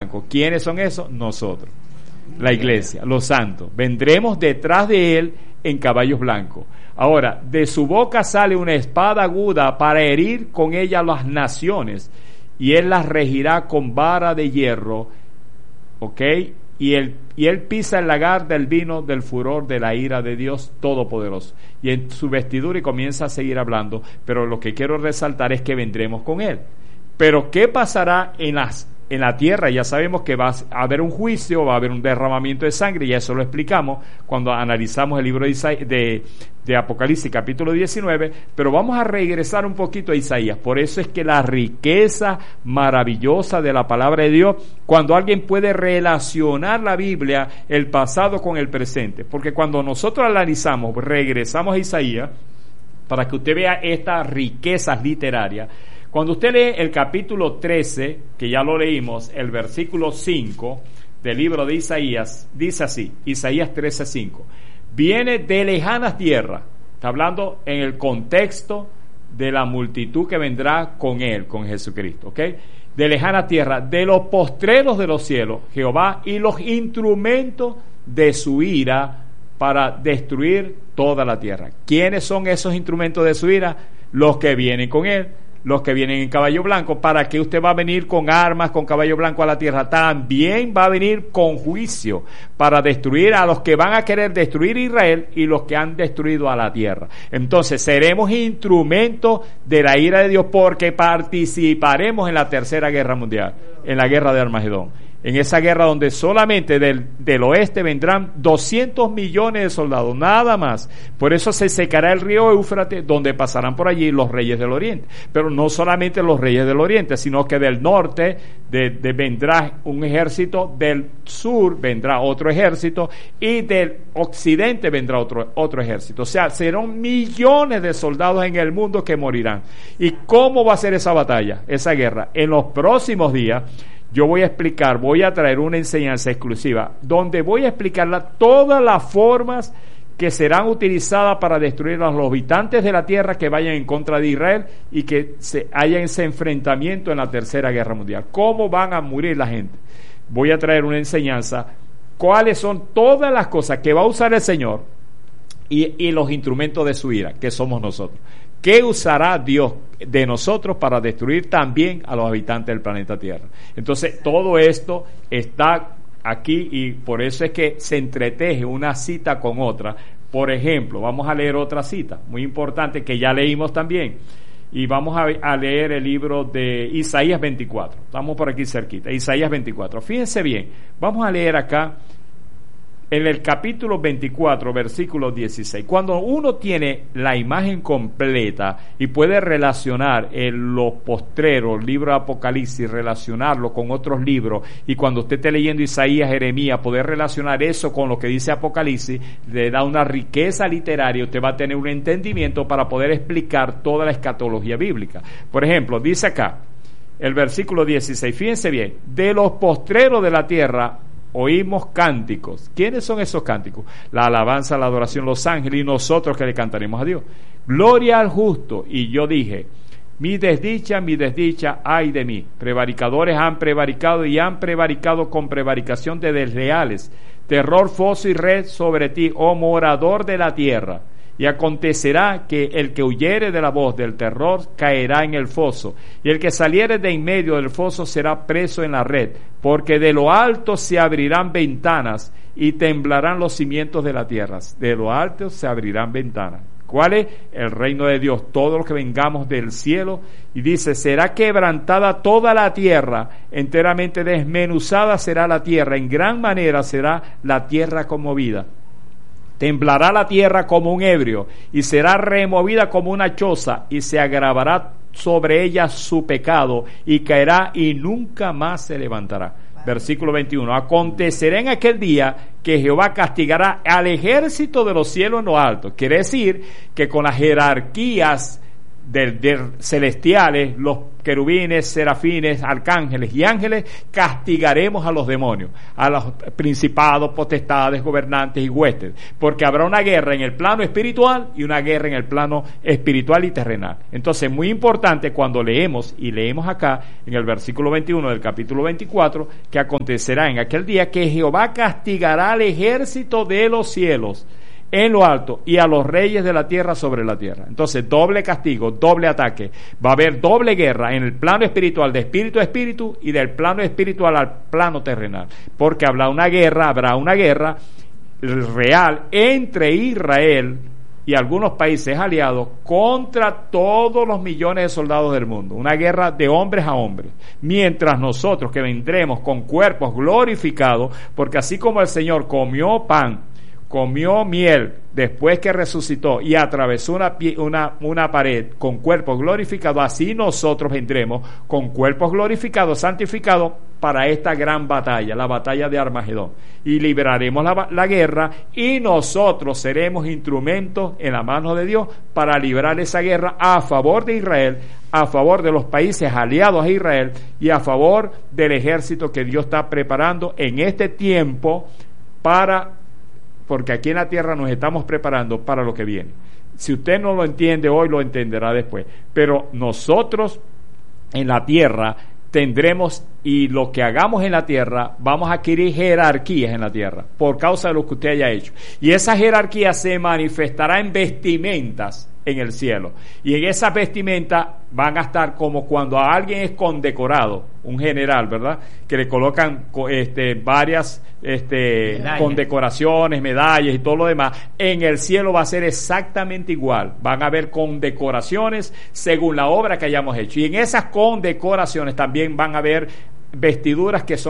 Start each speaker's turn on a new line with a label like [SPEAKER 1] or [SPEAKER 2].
[SPEAKER 1] blanco. ¿Quiénes son esos? Nosotros, la iglesia, los santos. Vendremos detrás de él en caballos blancos. Ahora, de su boca sale una espada aguda para herir con ella las naciones, y él las regirá con vara de hierro, ¿ok? Y él pisa el lagar del vino del furor de la ira de Dios Todopoderoso. Y en su vestidura, y comienza a seguir hablando, pero lo que quiero resaltar es que vendremos con él. Pero ¿qué pasará en la tierra? Ya sabemos que va a haber un juicio, va a haber un derramamiento de sangre, y eso lo explicamos cuando analizamos el libro de Apocalipsis capítulo 19, pero vamos a regresar un poquito a Isaías. Por eso es que la riqueza maravillosa de la palabra de Dios, cuando alguien puede relacionar la Biblia, el pasado con el presente, porque cuando nosotros analizamos, regresamos a Isaías, para que usted vea estas riquezas literarias. Cuando usted lee el capítulo 13, que ya lo leímos, el versículo 5 del libro de Isaías, dice así, Isaías 13:5, viene de lejanas tierras, está hablando en el contexto de la multitud que vendrá con él, con Jesucristo, ¿ok? De lejanas tierras, de los postreros de los cielos, Jehová, y los instrumentos de su ira para destruir toda la tierra. ¿Quiénes son esos instrumentos de su ira? Los que vienen con él, los que vienen en caballo blanco. ¿Para qué usted va a venir con armas, con caballo blanco a la tierra? También va a venir con juicio para destruir a los que van a querer destruir Israel y los que han destruido a la tierra. Entonces seremos instrumentos de la ira de Dios, porque participaremos en la tercera guerra mundial, en la guerra de Armagedón. En esa guerra donde solamente del oeste vendrán 200 millones de soldados, nada más. Por eso se secará el río Éufrates, donde pasarán por allí los reyes del oriente. Pero no solamente los reyes del oriente, sino que del norte vendrá un ejército, del sur vendrá otro ejército, y del occidente vendrá otro ejército. O sea, serán millones de soldados en el mundo que morirán. ¿Y cómo va a ser esa batalla, esa guerra? En los próximos días yo voy a traer una enseñanza exclusiva donde voy a explicarla todas las formas que serán utilizadas para destruir a los habitantes de la tierra que vayan en contra de Israel y que haya ese enfrentamiento en la tercera guerra mundial. ¿Cómo van a morir la gente? Voy a traer una enseñanza, cuáles son todas las cosas que va a usar el Señor y los instrumentos de su ira, que somos nosotros. ¿Qué usará Dios de nosotros para destruir también a los habitantes del planeta Tierra? Entonces, todo esto está aquí, y por eso es que se entreteje una cita con otra. Por ejemplo, vamos a leer otra cita muy importante que ya leímos también, y vamos a leer el libro de Isaías 24. Estamos por aquí cerquita, Isaías 24. Fíjense bien, vamos a leer acá en el capítulo 24, versículo 16, cuando uno tiene la imagen completa y puede relacionar los postreros, el libro de Apocalipsis, relacionarlo con otros libros, y cuando usted esté leyendo Isaías, Jeremías, poder relacionar eso con lo que dice Apocalipsis, le da una riqueza literaria. Usted va a tener un entendimiento para poder explicar toda la escatología bíblica. Por ejemplo, dice acá, el versículo 16, fíjense bien, de los postreros de la tierra oímos cánticos. ¿Quiénes son esos cánticos? La alabanza, la adoración, los ángeles y nosotros que le cantaremos a Dios. Gloria al justo. Y yo dije, mi desdicha, ay de mí. Prevaricadores han prevaricado y han prevaricado con prevaricación de desleales. Terror, foso y red sobre ti, oh morador de la tierra. Y acontecerá que el que huyere de la voz del terror caerá en el foso, y el que saliere de en medio del foso será preso en la red, porque de lo alto se abrirán ventanas y temblarán los cimientos de la tierra. De lo alto se abrirán ventanas. ¿Cuál es? El reino de Dios, todo lo que vengamos del cielo. Y dice, será quebrantada toda la tierra, enteramente desmenuzada será la tierra, en gran manera será la tierra conmovida. Temblará la tierra como un ebrio, y será removida como una choza, y se agravará sobre ella su pecado, y caerá y nunca más se levantará. Versículo 21. Acontecerá en aquel día que Jehová castigará al ejército de los cielos en lo alto. Quiere decir que con las jerarquías celestiales, los querubines, serafines, arcángeles y ángeles, castigaremos a los demonios, a los principados, potestades, gobernantes y huestes, porque habrá una guerra en el plano espiritual y una guerra en el plano espiritual y terrenal. Entonces, muy importante cuando leemos acá en el versículo 21 del capítulo 24, que acontecerá en aquel día que Jehová castigará al ejército de los cielos en lo alto y a los reyes de la tierra sobre la tierra. Entonces, doble castigo, doble ataque. Va a haber doble guerra en el plano espiritual, de espíritu a espíritu, y del plano espiritual al plano terrenal. Porque habrá una guerra real entre Israel y algunos países aliados contra todos los millones de soldados del mundo. Una guerra de hombres a hombres. Mientras nosotros que vendremos con cuerpos glorificados, porque así como el Señor comió pan, comió miel después que resucitó y atravesó una pared con cuerpos glorificados, así nosotros vendremos con cuerpos glorificados, santificados para esta gran batalla, la batalla de Armagedón, y libraremos la guerra, y nosotros seremos instrumentos en la mano de Dios para librar esa guerra a favor de Israel, a favor de los países aliados a Israel y a favor del ejército que Dios está preparando en este tiempo porque aquí en la tierra nos estamos preparando para lo que viene. Si usted no lo entiende hoy, lo entenderá después. Pero nosotros en la tierra tendremos, y lo que hagamos en la tierra, vamos a adquirir jerarquías en la tierra, por causa de lo que usted haya hecho. Y esa jerarquía se manifestará en vestimentas en el cielo. Y en esas vestimentas van a estar como cuando a alguien es condecorado, un general, ¿verdad? Que le colocan varias condecoraciones, medallas y todo lo demás. En el cielo va a ser exactamente igual. Van a haber condecoraciones según la obra que hayamos hecho. Y en esas condecoraciones también van a haber vestiduras que son